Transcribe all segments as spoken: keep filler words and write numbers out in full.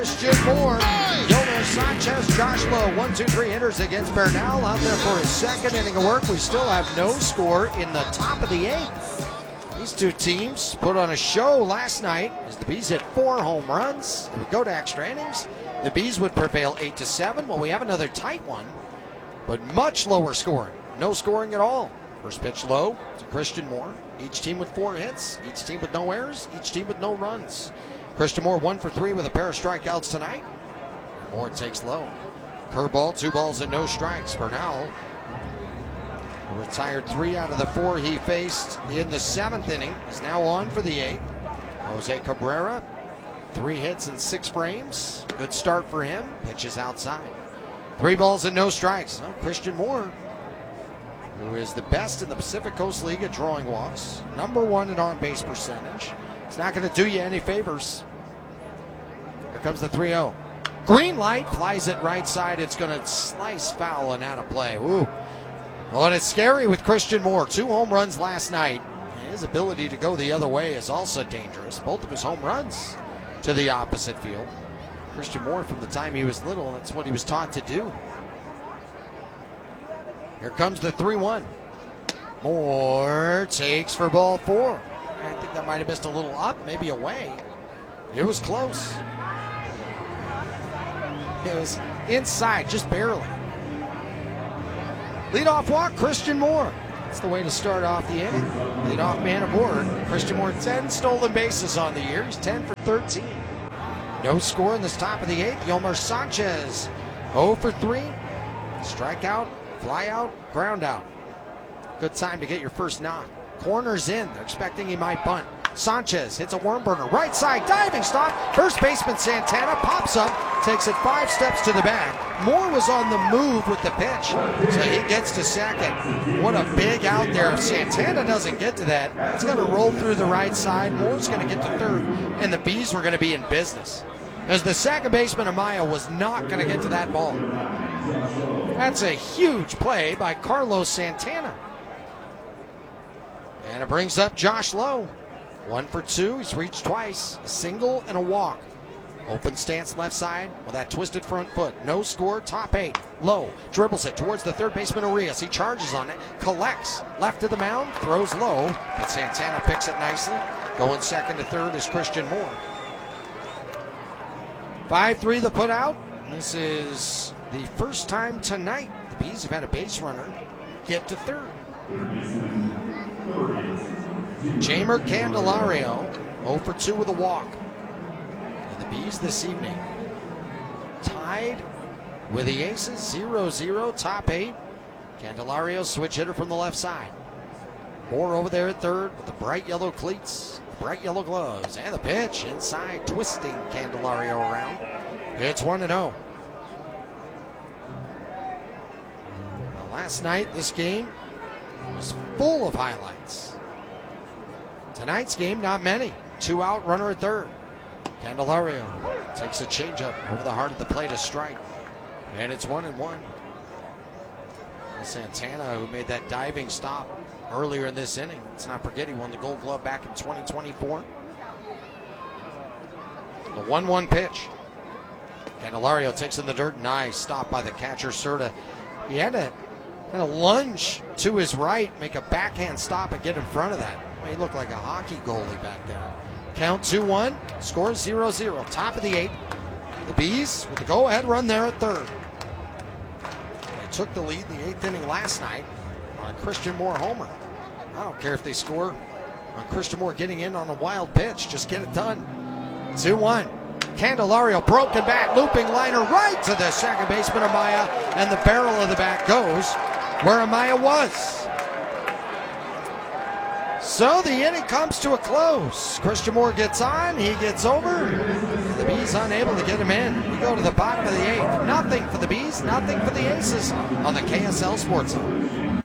Christian Moore, Yolmer Sanchez, Josh Lowe, one, two, three hitters against Bernal out there for his second inning of work. We still have no score in the top of the eighth. These two teams put on a show last night as the Bees hit four home runs. It would go to extra innings. The Bees would prevail eight to seven. Well, we have another tight one, but much lower scoring. No scoring at all. First pitch low to Christian Moore. Each team with four hits. Each team with no errors. Each team with no runs. Christian Moore one for three with a pair of strikeouts tonight. Moore takes low. Curveball, two balls and no strikes. Bernal retired three out of the four he faced in the seventh inning. He's now on for the eighth. Jose Cabrera, three hits and six frames. Good start for him. Pitches outside. Three balls and no strikes. Well, Christian Moore, who is the best in the Pacific Coast League at drawing walks, number one in on-base percentage. It's not going to do you any favors. Here comes the three oh. Green light, flies it right side. It's going to slice foul and out of play. Ooh. Well, and it's scary with Christian Moore. Two home runs last night. His ability to go the other way is also dangerous. Both of his home runs to the opposite field. Christian Moore, from the time he was little, that's what he was taught to do. Here comes the three one. Moore takes for ball four. I think that might have missed a little up, maybe away. It was close. It was inside, just barely. Leadoff walk, Christian Moore. That's the way to start off the inning. Leadoff man aboard. Christian Moore, ten stolen bases on the year. He's ten for thirteen. No score in this top of the eighth. Yolmer Sanchez, oh for three. Strikeout, fly out, ground out. Good time to get your first knock. Corners in. They're expecting he might bunt. Sanchez hits a worm burner. Right side, diving stop. First baseman Santana pops up, takes it five steps to the back. Moore was on the move with the pitch, so he gets to second. What a big out there. If Santana doesn't get to that, it's going to roll through the right side. Moore's going to get to third, and the Bees were going to be in business, as the second baseman Amaya was not going to get to that ball. That's a huge play by Carlos Santana. And it brings up Josh Lowe. One for two. He's reached twice. A single and a walk. Open stance left side with that twisted front foot. No score. Top eight. Lowe dribbles it towards the third baseman Arias. He charges on it. Collects. Left to the mound. Throws low. But Santana picks it nicely. Going second to third is Christian Moore. five three the put out. This is the first time tonight the Bees have had a base runner get to third. Jeimer Candelario, oh for two with a walk. And the Bees this evening tied with the Aces, zero zero, top eight. Candelario, switch hitter from the left side. Moore over there at third with the bright yellow cleats, bright yellow gloves, and the pitch inside, twisting Candelario around. It's one and oh. Last night, this game was full of highlights. Tonight's game, not many. Two out, runner at third. Candelario takes a changeup over the heart of the plate, a strike. And it's one and one. Santana, who made that diving stop earlier in this inning. Let's not forget he won the Gold Glove back in twenty twenty-four. The one one pitch. Candelario takes in the dirt. Nice stop by the catcher, Serta. He had to kind of lunge to his right, make a backhand stop and get in front of that. He looked like a hockey goalie back there. Count two one, score zero zero. Top of the eighth. The Bees with the go-ahead run there at third. They took the lead in the eighth inning last night on a Christian Moore homer. I don't care if they score on Christian Moore getting in on a wild pitch. Just get it done. two one. Candelario, broken bat, looping liner right to the second baseman Amaya, and the barrel of the bat goes where Amaya was. So the inning comes to a close. Christian Moore gets on, he gets over. The Bees unable to get him in. We go to the bottom of the eighth. Nothing for the Bees, nothing for the Aces on the K S L Sports Zone.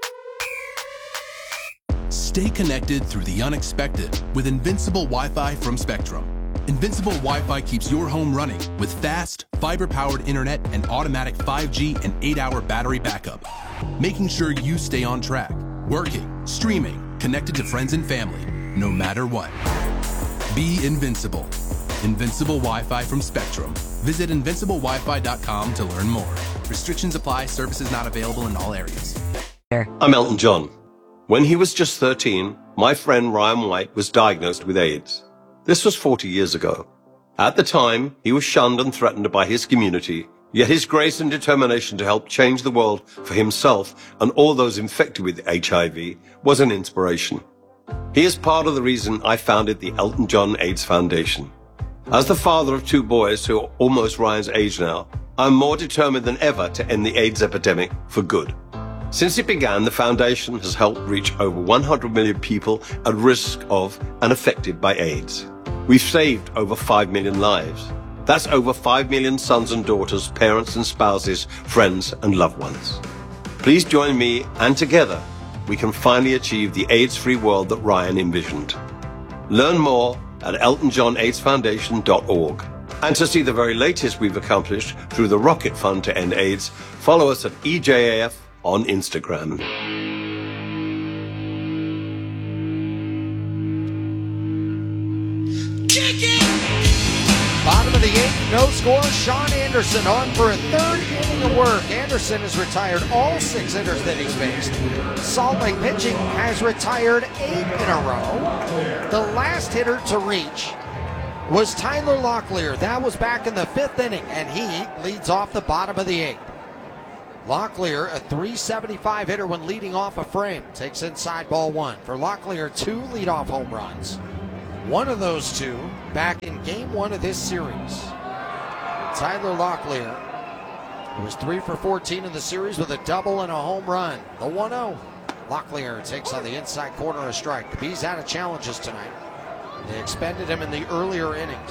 Stay connected through the unexpected with Invincible Wi-Fi from Spectrum. Invincible Wi-Fi keeps your home running with fast, fiber-powered internet and automatic five G and eight hour battery backup, making sure you stay on track, working, streaming, connected to friends and family, no matter what. Be invincible. Invincible Wi-Fi from Spectrum. Visit invincible wi fi dot com to learn more. Restrictions apply. Services not available in all areas. I'm Elton John. When he was just thirteen, my friend Ryan White was diagnosed with AIDS. This was forty years ago. At the time, he was shunned and threatened by his community, yet his grace and determination to help change the world for himself and all those infected with H I V was an inspiration. He is part of the reason I founded the Elton John AIDS Foundation. As the father of two boys who are almost Ryan's age now, I'm more determined than ever to end the AIDS epidemic for good. Since it began, the foundation has helped reach over one hundred million people at risk of and affected by AIDS. We've saved over five million lives. That's over five million sons and daughters, parents and spouses, friends and loved ones. Please join me, and together we can finally achieve the AIDS-free world that Ryan envisioned. Learn more at elton john aids foundation dot org. And to see the very latest we've accomplished through the Rocket Fund to End AIDS, follow us at E J A F on Instagram. Bottom of the eighth, no score. Sean Anderson on for a third inning of work. Anderson has retired all six hitters that he's faced. Salt Lake Pitching has retired eight in a row. The last hitter to reach was Tyler Locklear. That was back in the fifth inning, and he leads off the bottom of the eighth. Locklear, a three seventy-five hitter when leading off a frame, takes inside ball one. For Locklear, two leadoff home runs. One of those two back in game one of this series. Tyler Locklear was three for fourteen in the series with a double and a home run. The one oh. Locklear takes on the inside corner a strike. The Bees out of challenges tonight. They expended him in the earlier innings.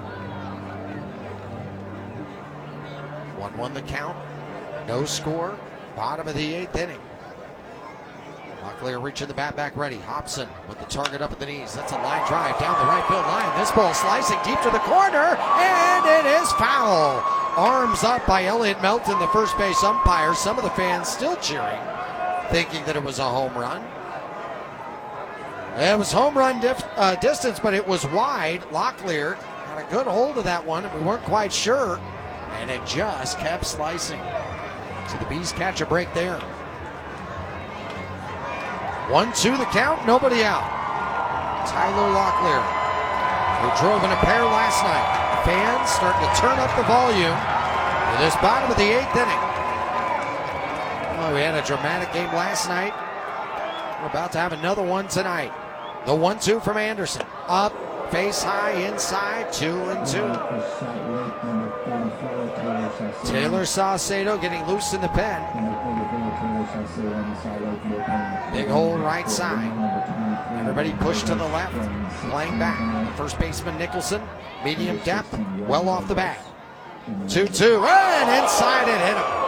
one one the count. No score. Bottom of the eighth inning. Locklear reaching the bat back ready. Hobson with the target up at the knees. That's a line drive down the right field line. This ball slicing deep to the corner, and it is foul. Arms up by Elliot Melton, the first base umpire. Some of the fans still cheering, thinking that it was a home run. It was home run dif- uh, distance, but it was wide. Locklear had a good hold of that one, and we weren't quite sure, and it just kept slicing. So the Bees catch a break there. one two the count, nobody out. Tyler Locklear, who drove in a pair last night. The fans starting to turn up the volume for this bottom of the eighth inning. Well, we had a dramatic game last night. We're about to have another one tonight. The one two from Anderson. Up, face high, inside, two and two. Taylor Saucedo getting loose in the pen. Big hole right side. Everybody pushed to the left, playing back. First baseman Nicholson, medium depth, well off the bat. two two, and inside it hit him.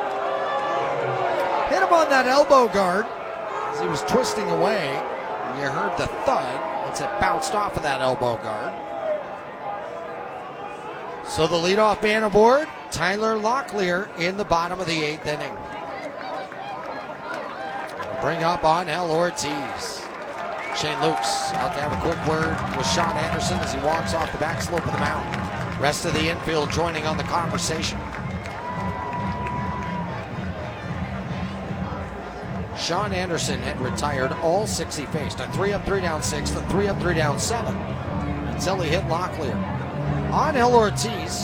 Hit him on that elbow guard as he was twisting away. You heard the thud once it bounced off of that elbow guard. So the leadoff man aboard, Tyler Locklear in the bottom of the eighth inning. Bring up Angel Ortiz. Shane Lukes out to have a quick word with Sean Anderson as he walks off the back slope of the mound. Rest of the infield joining on the conversation. Sean Anderson had retired all six he faced. A three up, three down sixth, a three up, three down seven, until he hit Locklear. Angel Ortiz,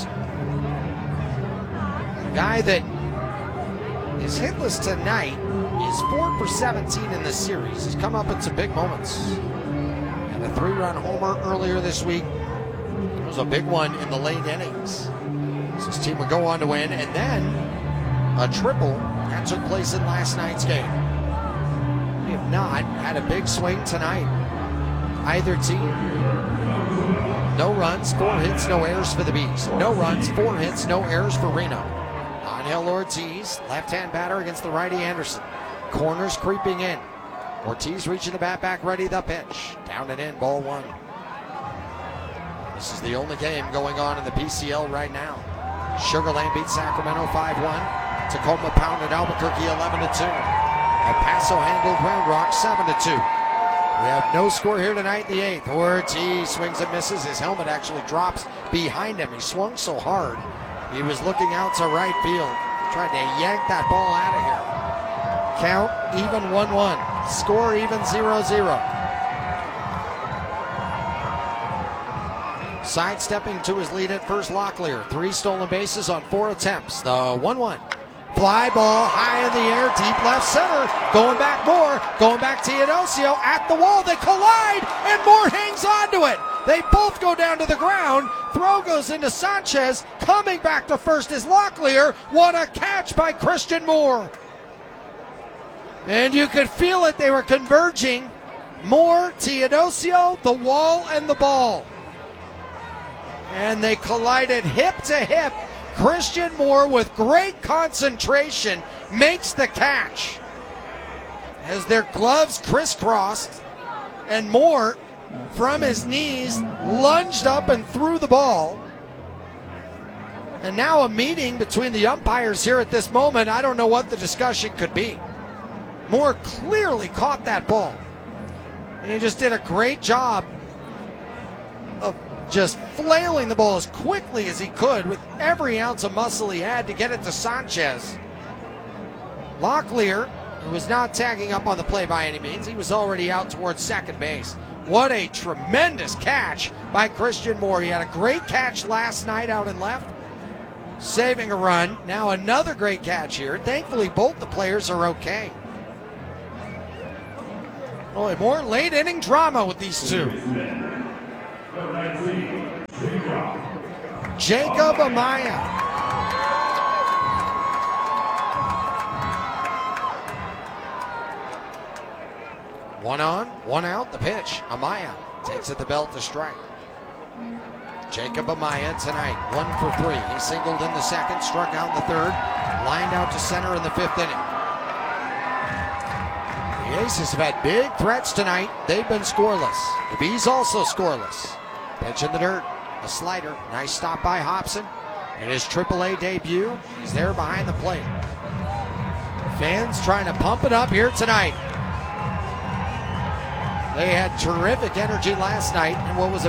a guy that is hitless tonight, is four for seventeen in the series. He's come up in some big moments. And a three-run homer earlier this week. It was a big one in the late innings. So his team would go on to win. And then a triple that took place in last night's game. We have not had a big swing tonight. Either team. No runs, four hits, no errors for the Bees. No runs, four hits, no errors for Reno. Angel Ortiz, left-hand batter against the righty Anderson. Corners creeping in. Ortiz reaching the bat back ready, the pitch. Down and in, ball one. This is the only game going on in the P C L right now. Sugar Land beats Sacramento five one. Tacoma pounded Albuquerque eleven to two. El Paso handled Round Rock seven to two. We have no score here tonight in the eighth. Ortiz swings and misses. His helmet actually drops behind him. He swung so hard. He was looking out to right field, trying to yank that ball out of here. Count even one one. Score even zero zero. Sidestepping to his lead at first, Locklear. Three stolen bases on four attempts. The one one. Fly ball high in the air, deep left center. Going back Moore, going back Teodosio at the wall. They collide, and Moore hangs on to it. They both go down to the ground. Throw goes into Sanchez. Coming back to first is Locklear. What a catch by Christian Moore. And you could feel it. They were converging. Moore, Teodosio, the wall, and the ball. And they collided hip to hip. Christian Moore, with great concentration, makes the catch. As their gloves crisscrossed, and Moore, from his knees, lunged up and threw the ball. And now a meeting between the umpires here at this moment. I don't know what the discussion could be. Moore clearly caught that ball. And he just did a great job of just flailing the ball as quickly as he could with every ounce of muscle he had to get it to Sanchez. Locklear, who was not tagging up on the play by any means, he was already out towards second base. What a tremendous catch by Christian Moore. He had a great catch last night out in left, saving a run. Now another great catch here. Thankfully, both the players are okay. Boy, more late inning drama with these two. Jacob Amaya. One on, one out, the pitch. Amaya takes at the belt to strike. Jacob Amaya tonight, one for three. He singled in the second, struck out in the third, lined out to center in the fifth inning. The Aces have had big threats tonight. They've been scoreless. The Bees also scoreless. Pitch in the dirt, a slider. Nice stop by Hobson. In his triple A debut, he's there behind the plate. Fans trying to pump it up here tonight. They had terrific energy last night in what was a